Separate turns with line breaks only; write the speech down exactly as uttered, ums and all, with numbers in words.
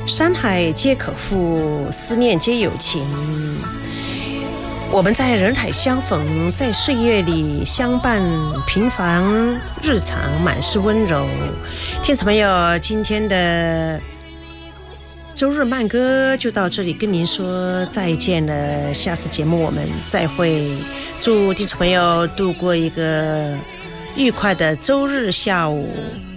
山海皆可负，思念皆有情。我们在人海相逢，在岁月里相伴，平凡日常满是温柔。听众朋友，今天的周日慢歌就到这里，跟您说再见了。下次节目我们再会，祝听众朋友度过一个愉快的周日下午。